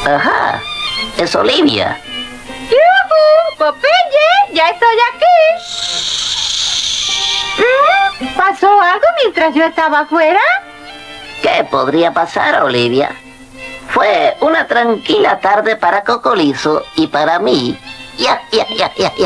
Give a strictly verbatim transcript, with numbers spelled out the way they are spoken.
Ajá, es Olivia. ¡Yujú! ¡Popeye! ¡Ya estoy aquí! Mm, ¿Pasó algo mientras yo estaba afuera? ¿Qué podría pasar, Olivia? Fue una tranquila tarde para Cocolizo y para mí. Ya, ya, ya, ya, ya.